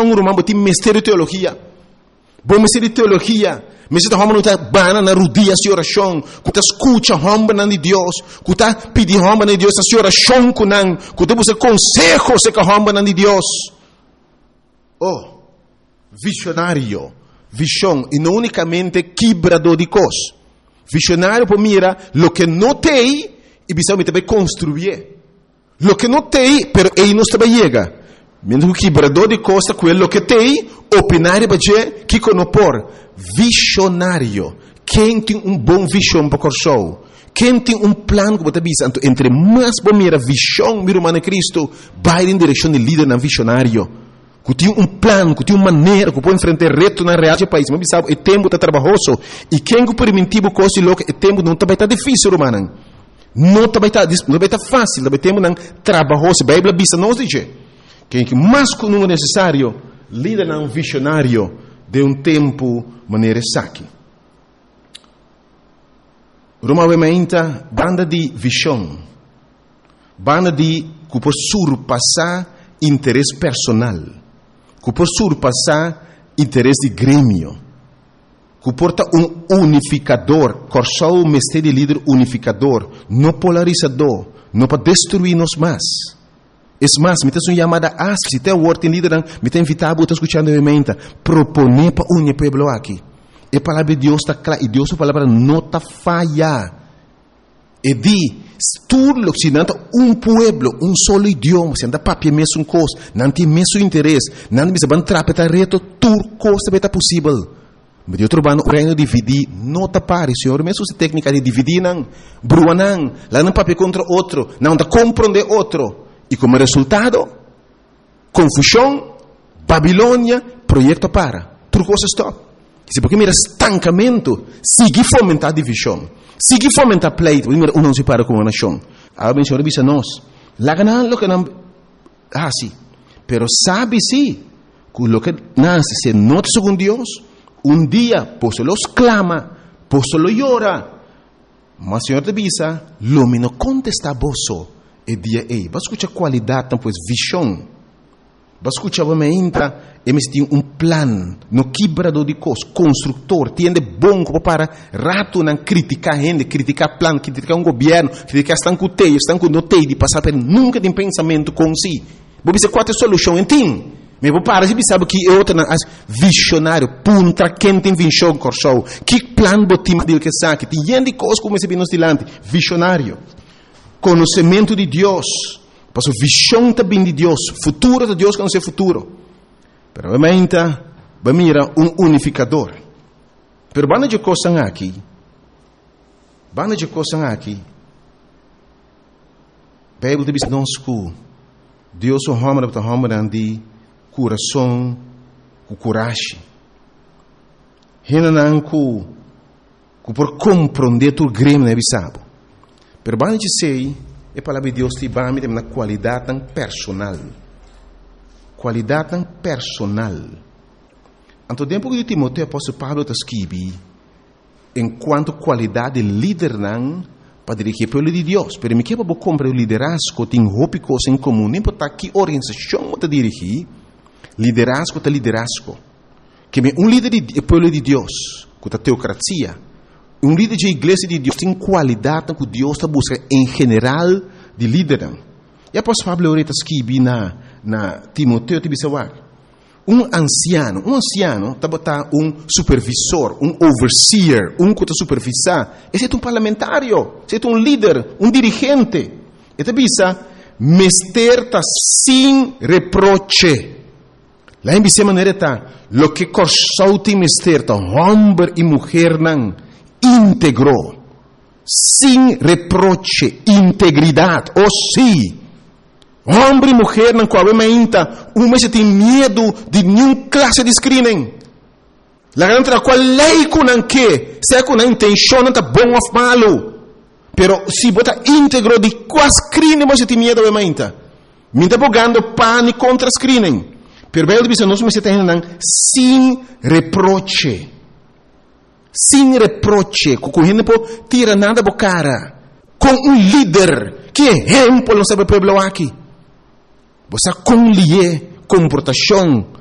cristão romano tem mistério de teologia. Bom mistério de teologia. Mas está homem não está bana na rodilha de oração, que está escuta homem de Deus, que está pedindo homem de Deus a oração com não, que está buscando consejo se que homem de Deus. Oh, visionário, visão e não unicamente quebrador de coisas. Visionário para mira lo que não tem e bisogna também construir. Lo que não tem, pero ele não está chega. Mesmo que quebrador de costa, quello que tem, opinare baje, que conopor, visionário. Quem tem bom visão para o show? Quem tem plan que você bisa, entre mais bom mira visão, mira humana Cristo, vai em direção de líder na visionário. Que tem plan, que tem maneira, que pode enfrentar reto na realidade do país. Mas sabe, é tempo está trabalhoso. E quem que permitiu o costo louco, é tempo não está difícil, humana. Não está fácil, está tempo não trabalhoso. A Bíblia bisa nos diz. Quem que mais que não é necessário, líder não visionário de tempo maneira saque. Roma vementa banda de visão, banda de que por surpassar interesse personal, que por surpassar interesse de grêmio, que porta unificador, corsal o mestre de líder unificador, não polarizador, não para destruir-nos mais. É mais, me tem uma chamada asp, se tem o word em líder, me tem invitado a escutar a menta, proponer para o pueblo aqui. E a palavra de Deus está clara, e Deus a palavra não está falha. E di, tudo se não está pueblo, solo idioma, se não está papel mesmo coisa, não tem mesmo interesse, não tem mesmo trapetar reto, tudo coisa está possível. Mas eu trabalho no reino de dividir, não está pare, senhor, mesmo se técnica de dividir, não, brua não, lá não papel contra outro, não está compreender outro. E como resultado, confusão, Babilônia, projeto para. Tudo coisa stop. Se porque mira estancamento, sigue fomentar divisão, sigue fomentar pleito, mira não se para com uma nação. A bem senhor bisa nós, lá ganan lo que não, sim, pero sabe sim, que lo que nasce se nota segundo Deus, dia, por solo clama, por solo llora, mas senhor te bisa, lo me no contesta boso. E dia ei, vai escutar qualidade, pois visão. Vai escutar a entra, eles têm plan, no quebrador de coisas, construtor, tem de bom para rato não criticar gente, criticar plan, criticar governo, criticar estão com teio, estão com notei de passar por nunca tem pensamento com si. Vou dizer qual é a solução, entende? Mas vou parar, você sabe que é outra visionário, punta quem tem visão corso, que plan botim dele que sabe, tem gente coisas como esse bem dilante, visionário. Conhecimento de Deus, para a visão também de Deus, futuro de Deus que não é futuro. Pero realmente, vai mirar unificador. Pero bana de coisas aqui, Bíblia diz não escu, Deus o homem para homem de coração, com coragem. Renan que por compreender tu grêmio né bisabo. Pero bana de sei, a palavra de Deus te vai me na qualidade tão personal. Qualidade tão personal. Anto tempo que Timoteo apóstolo Pablo está escrevendo, enquanto qualidade de líder não para dirigir o povo de Deus. Pero me quebra comprar o liderazgo tem roupa coisa em comum, nem para que organização está dirigir, liderazgo está liderazgo. Que me líder do povo de Deus, com a teocracia. Líder de igreja de Deus tem qualidade que Deus está buscando em geral de líder. E após Pablo ahorita escreve na Timoteo Tibisawak. Anciano está botar supervisor, overseer, que está supervisar. Esse é parlamentário, esse é líder, dirigente. Esta bisa, mester está sem reproche. Lá em bisa maneira está, lo que corsou tem mester está, homem e mulher não, íntegro, sem reproche, integridade, sim. Homem e mulher não coabita, se tem medo de nenhuma classe de screening. La grande qual lei com que, se com a intenção não tá bom ou malo, pero se bota íntegro de qual screening você tem medo de mainta. Me está bogando pane contra screening. Pero bem diz nós me tem sem reproche. Sem reproche, com gente por tira nada bo cara, com líder que exemplo não sabe pueblo aqui. Você com comportação,